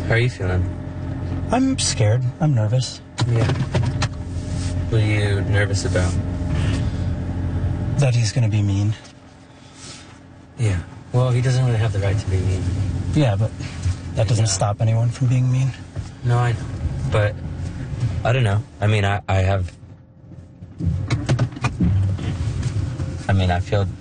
How are you feeling? I'm scared. I'm nervous. Yeah. What are you nervous about? That he's gonna be mean. Yeah. Well, he doesn't really have the right to be mean. Yeah, but that doesn't stop anyone from being mean. No, I know. But I don't know. I mean, I feel